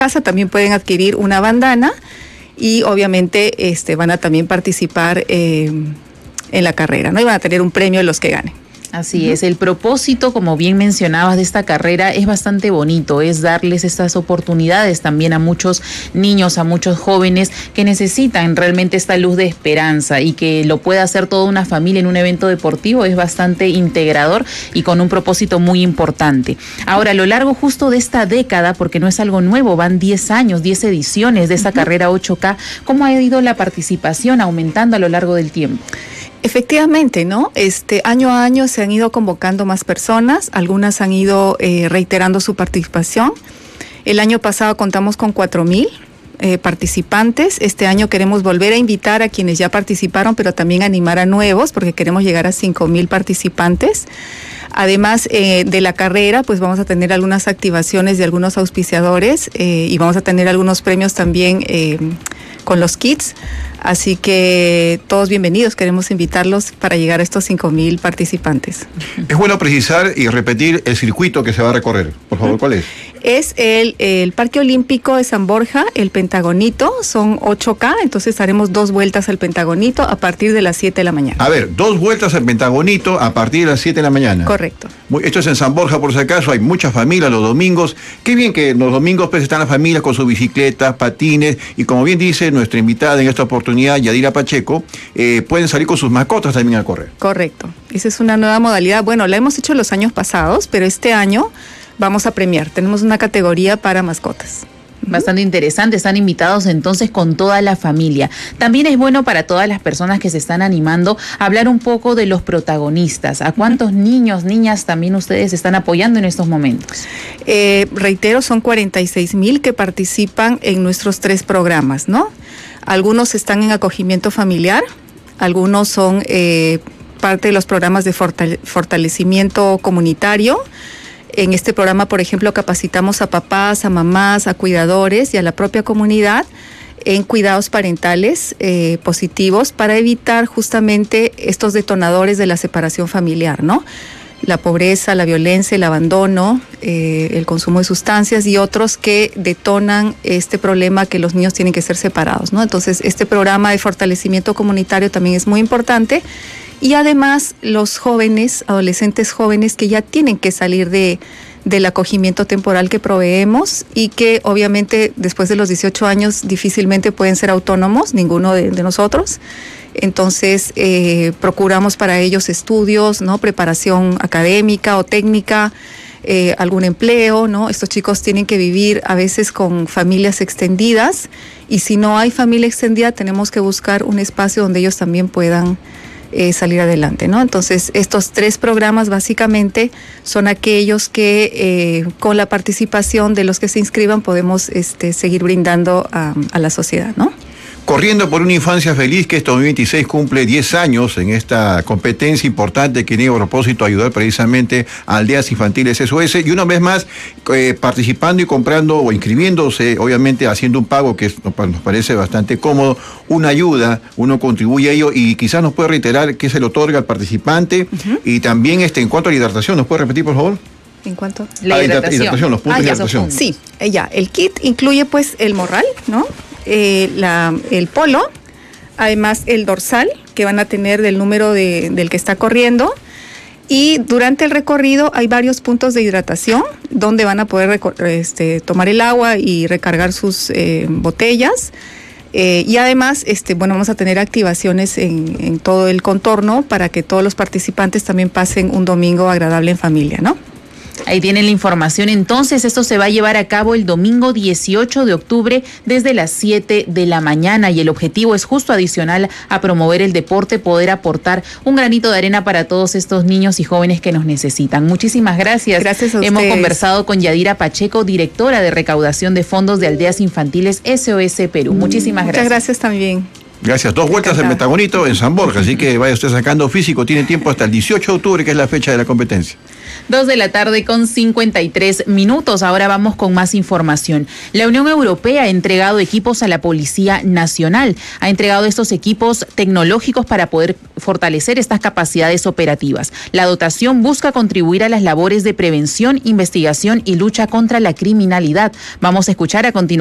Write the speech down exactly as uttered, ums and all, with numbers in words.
casa también pueden adquirir una bandana y obviamente este, van a también participar eh, en la carrera, ¿no? Y van a tener un premio los que ganen. Así uh-huh. es, el propósito, como bien mencionabas, de esta carrera es bastante bonito, es darles estas oportunidades también a muchos niños, a muchos jóvenes que necesitan realmente esta luz de esperanza, y que lo pueda hacer toda una familia en un evento deportivo es bastante integrador y con un propósito muy importante. Ahora, a lo largo justo de esta década, porque no es algo nuevo, van diez años, diez ediciones de esta uh-huh. carrera ocho K, ¿cómo ha ido la participación aumentando a lo largo del tiempo? Efectivamente, ¿no? Este año a año se han ido convocando más personas, algunas han ido eh, reiterando su participación. El año pasado contamos con cuatro mil eh, participantes. Este año queremos volver a invitar a quienes ya participaron, pero también animar a nuevos, porque queremos llegar a cinco mil participantes. Además eh, de la carrera, pues vamos a tener algunas activaciones de algunos auspiciadores eh, y vamos a tener algunos premios también eh, con los kits. Así que todos bienvenidos, queremos invitarlos para llegar a estos cinco mil participantes. Es bueno precisar y repetir el circuito que se va a recorrer. Por favor, ¿cuál es? Es el, el Parque Olímpico de San Borja, el Pentagonito, son ocho K, entonces haremos dos vueltas al Pentagonito a partir de las siete de la mañana. A ver, dos vueltas al Pentagonito a partir de las siete de la mañana. Correcto. Muy, esto es en San Borja, por si acaso, hay muchas familias los domingos. Qué bien que los domingos pues están las familias con sus bicicletas, patines, y como bien dice nuestra invitada en esta oportunidad, Yadira Pacheco, eh, pueden salir con sus mascotas también a correr. Correcto. Esa es una nueva modalidad. Bueno, la hemos hecho los años pasados, pero este año vamos a premiar. Tenemos una categoría para mascotas. Bastante interesante, están invitados entonces con toda la familia. También es bueno para todas las personas que se están animando hablar un poco de los protagonistas. ¿A cuántos niños, niñas también ustedes están apoyando en estos momentos? Eh, reitero, son cuarenta y seis mil que participan en nuestros tres programas, ¿no? Algunos están en acogimiento familiar, algunos son eh, parte de los programas de fortale- fortalecimiento comunitario. En este programa, por ejemplo, capacitamos a papás, a mamás, a cuidadores y a la propia comunidad en cuidados parentales eh, positivos para evitar justamente estos detonadores de la separación familiar, ¿no? La pobreza, la violencia, el abandono, eh, el consumo de sustancias y otros que detonan este problema que los niños tienen que ser separados, ¿no? Entonces, este programa de fortalecimiento comunitario también es muy importante. Y además los jóvenes, adolescentes jóvenes que ya tienen que salir de, del acogimiento temporal que proveemos y que obviamente después de los dieciocho años difícilmente pueden ser autónomos, ninguno de, de nosotros. Entonces eh, procuramos para ellos estudios, ¿no? Preparación académica o técnica, eh, algún empleo, ¿no? Estos chicos tienen que vivir a veces con familias extendidas y si no hay familia extendida tenemos que buscar un espacio donde ellos también puedan Eh, salir adelante, ¿no? Entonces, estos tres programas básicamente son aquellos que eh, con la participación de los que se inscriban podemos este, seguir brindando a, a la sociedad, ¿no? Corriendo por una infancia feliz, que este dos mil veintiséis cumple diez años en esta competencia importante que tiene a propósito ayudar precisamente a aldeas infantiles S O S, y una vez más eh, participando y comprando o inscribiéndose, obviamente haciendo un pago que es, nos parece bastante cómodo, una ayuda, uno contribuye a ello, y quizás nos puede reiterar qué se le otorga al participante. Uh-huh. Y también este en cuanto a la hidratación, ¿nos puede repetir por favor? ¿En cuanto? La ah, hidratación. hidratación, los puntos ah, de ya, hidratación. Sí, ya, el kit incluye pues el morral, ¿no? Eh, la, el polo, además el dorsal que van a tener del número de, del que está corriendo, y durante el recorrido hay varios puntos de hidratación donde van a poder este, tomar el agua y recargar sus eh, botellas. Eh, y además, este, bueno, vamos a tener activaciones en, en todo el contorno para que todos los participantes también pasen un domingo agradable en familia, ¿no? Ahí tienen la información. Entonces, esto se va a llevar a cabo el domingo dieciocho de octubre desde las siete de la mañana, y el objetivo es justo adicional a promover el deporte, poder aportar un granito de arena para todos estos niños y jóvenes que nos necesitan. Muchísimas gracias. Gracias a ustedes. Hemos conversado con Yadira Pacheco, directora de recaudación de fondos de aldeas infantiles S O S Perú. Muchísimas gracias. Muchas gracias también. Gracias. Dos vueltas en Metagonito, en San Borja, así que vaya usted sacando físico, tiene tiempo hasta el dieciocho de octubre, que es la fecha de la competencia. Dos de la tarde con cincuenta y tres minutos. Ahora vamos con más información. La Unión Europea ha entregado equipos a la Policía Nacional. Ha entregado estos equipos tecnológicos para poder fortalecer estas capacidades operativas. La dotación busca contribuir a las labores de prevención, investigación y lucha contra la criminalidad. Vamos a escuchar a continuación